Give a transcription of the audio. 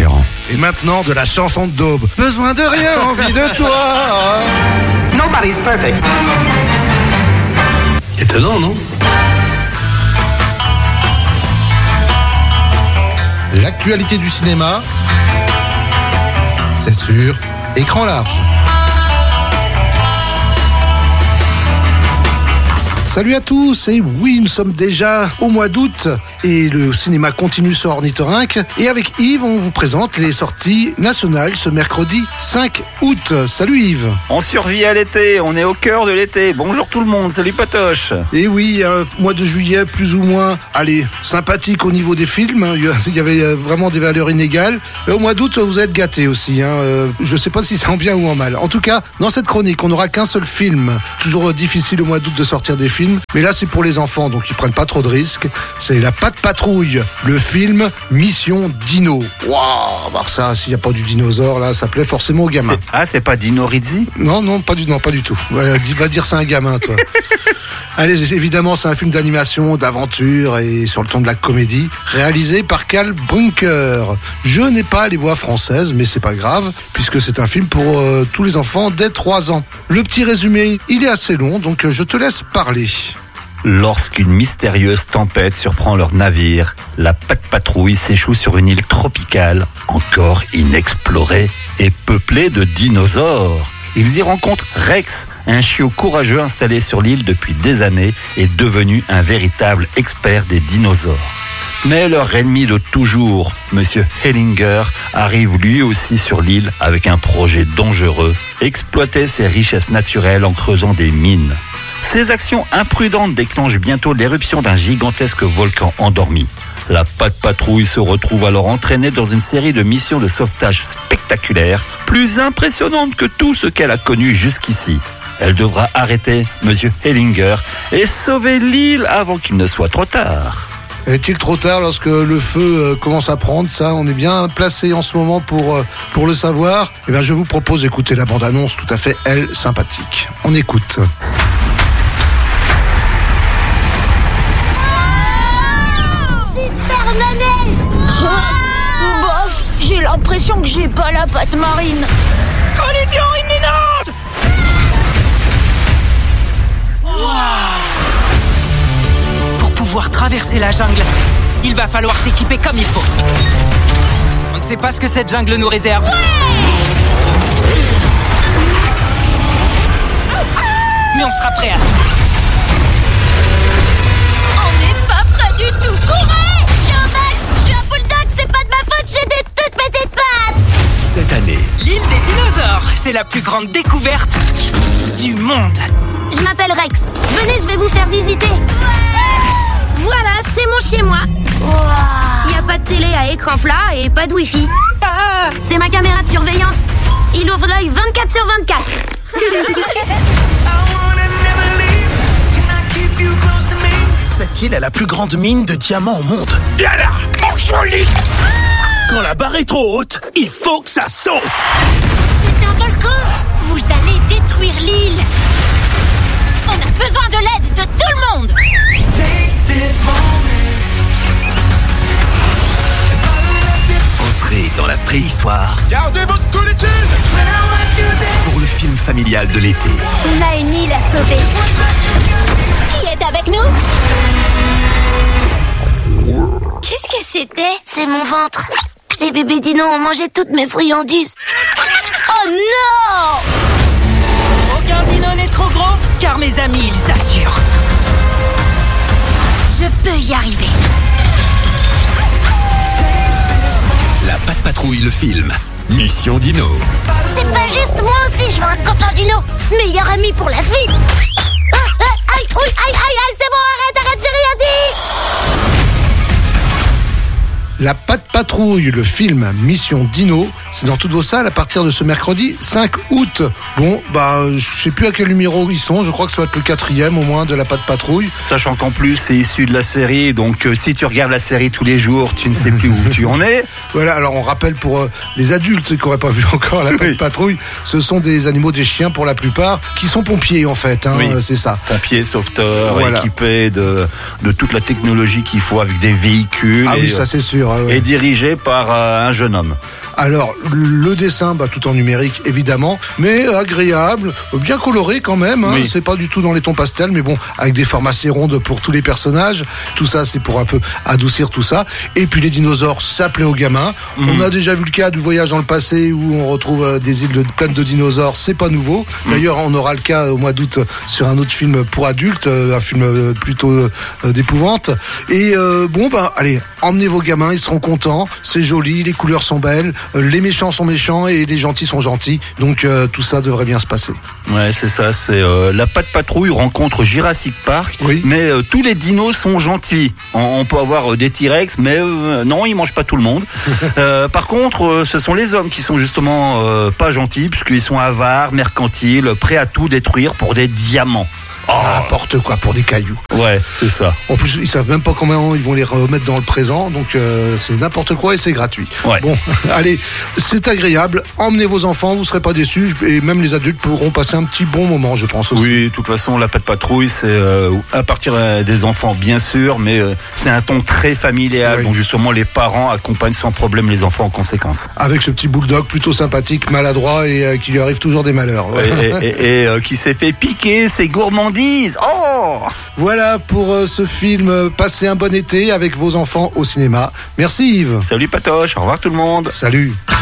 différent. Et maintenant, de la chanson de Daube. Besoin de rien, envie de toi. Nobody's perfect. Étonnant, non ? L'actualité du cinéma, c'est sur Écran large. Salut à tous, et oui, nous sommes déjà au mois d'août et le cinéma continue sur Ornithorynque. Et avec Yves, on vous présente les sorties nationales ce mercredi 5 août. Salut Yves. On survit à l'été, on est au cœur de l'été. Bonjour tout le monde, salut Patoche. Et oui, mois de juillet plus ou moins, allez, sympathique au niveau des films. Il y avait vraiment des valeurs inégales. Et au mois d'août, vous êtes gâtés aussi. Je sais pas si c'est en bien ou en mal. En tout cas, dans cette chronique, on n'aura qu'un seul film. Toujours difficile au mois d'août de sortir des films. Mais là, c'est pour les enfants, donc ils prennent pas trop de risques. C'est La Patte Patrouille, le film Mission Dino. Waouh, alors ça, s'il n'y a pas du dinosaure, là, ça plaît forcément aux gamins. C'est pas Dino Rizzi ? Non, pas du tout. Va dire c'est un gamin, toi. Allez, évidemment, c'est un film d'animation, d'aventure et sur le ton de la comédie, réalisé par Karl Brunker. Je n'ai pas les voix françaises, mais c'est pas grave, puisque c'est un film pour tous les enfants dès 3 ans. Le petit résumé, il est assez long, donc je te laisse parler. Lorsqu'une mystérieuse tempête surprend leur navire, la Patte Patrouille s'échoue sur une île tropicale, encore inexplorée et peuplée de dinosaures. Ils y rencontrent Rex, un chiot courageux installé sur l'île depuis des années et devenu un véritable expert des dinosaures. Mais leur ennemi de toujours, Monsieur Hellinger, arrive lui aussi sur l'île avec un projet dangereux, exploiter ses richesses naturelles en creusant des mines. Ces actions imprudentes déclenchent bientôt l'éruption d'un gigantesque volcan endormi. La Patte Patrouille se retrouve alors entraînée dans une série de missions de sauvetage spectaculaires, plus impressionnantes que tout ce qu'elle a connu jusqu'ici. Elle devra arrêter Monsieur Hellinger et sauver l'île avant qu'il ne soit trop tard. Est-il trop tard lorsque le feu commence à prendre ? Ça, on est bien placé en ce moment pour le savoir. Eh bien, je vous propose d'écouter la bande-annonce tout à fait, sympathique. On écoute. Bof, j'ai l'impression que j'ai pas la patte marine. Collision imminente! Pour pouvoir traverser la jungle, il va falloir s'équiper comme il faut. On ne sait pas ce que cette jungle nous réserve. Mais on sera prêt à tout. On n'est pas prêt du tout. Courez! Je suis un Max, je suis un bulldog, c'est pas de ma faute, j'ai des toutes petites pattes. Cette année, L'île des dinosaures, c'est la plus grande découverte du monde. Je m'appelle Rex. Venez, je vais vous faire visiter. Voilà, c'est mon chez-moi. Il n'y a pas de télé à écran plat et pas de wifi. C'est ma caméra de surveillance. Il ouvre l'œil 24 sur 24. Cette île est la plus grande mine de diamants au monde. Viens là, mon joli! Quand la barre est trop haute, il faut que ça saute. C'est un volcan. Vous allez détruire l'île. On a besoin de l'aide de tout le monde. entrez dans la préhistoire Gardez votre colétine! pour le film familial de l'été. On a une île à sauver. Qui est avec nous? Qu'est-ce que c'était? C'est mon ventre. Les bébés dinos ont mangé toutes mes friandises. Oh non! Aucun dino n'est trop gros, car mes amis, ils assurent. Je peux y arriver. La Patte Patrouille, le film. Mission Dino. C'est pas juste, moi aussi je veux un copain dino. Meilleur ami pour la vie. Aïe, c'est bon, arrête, j'ai rien dit. La Patte Patrouille, le film Mission Dino, c'est dans toutes vos salles à partir de ce mercredi 5 août. Bon, je sais plus à quel numéro ils sont, je crois que ça va être le 4e au moins de La Patte Patrouille. Sachant qu'en plus c'est issu de la série, donc si tu regardes la série tous les jours, tu ne sais plus où tu en es. Voilà, alors on rappelle pour les adultes qui n'auraient pas vu encore La Patte Patrouille, ce sont des animaux, des chiens pour la plupart, qui sont pompiers en fait, Oui. C'est ça. Pompiers, sauveteurs, Voilà. équipés de toute la technologie qu'il faut avec des véhicules. Ah et, oui, ça c'est sûr. vrai, ouais. Et dirigé par un jeune homme. Alors, le dessin, tout en numérique, évidemment, mais agréable, bien coloré quand même, hein. Oui. C'est pas du tout dans les tons pastels, mais bon, avec des formes assez rondes pour tous les personnages. Tout ça, c'est pour un peu adoucir tout ça. Et puis les dinosaures, ça plaît aux gamins. On a déjà vu le cas du voyage dans le passé où on retrouve des îles pleines de dinosaures, c'est pas nouveau. D'ailleurs, on aura le cas au mois d'août sur un autre film pour adultes, un film plutôt d'épouvante. Et allez, emmenez vos gamins, ils seront contents, c'est joli, les couleurs sont belles, les méchants sont méchants et les gentils sont gentils. Donc tout ça devrait bien se passer. Ouais, c'est ça, c'est la Pat' Patrouille rencontre Jurassic Park, Oui. mais tous les dinos sont gentils. On peut avoir des T-Rex, mais non, ils mangent pas tout le monde. Par contre, ce sont les hommes qui sont justement pas gentils, puisqu'ils sont avares, mercantiles, prêts à tout détruire pour des diamants. N'importe quoi pour des cailloux. Ouais, c'est ça. En plus, ils savent même pas comment ils vont les remettre dans le présent, donc c'est n'importe quoi et c'est gratuit. Ouais. Bon, allez, c'est agréable. Emmenez vos enfants, vous serez pas déçus et même les adultes pourront passer un petit bon moment, je pense aussi. Oui, de toute façon, la Pat' Patrouille, c'est à partir des enfants, bien sûr, mais c'est un ton très familial, Oui. donc justement, les parents accompagnent sans problème les enfants en conséquence. Avec ce petit bulldog plutôt sympathique, maladroit et qui lui arrive toujours des malheurs. Et qui s'est fait piquer ses gourmandises. Oh! Voilà pour ce film. Passez un bon été avec vos enfants au cinéma. Merci Yves. Salut Patoche, au revoir tout le monde. Salut.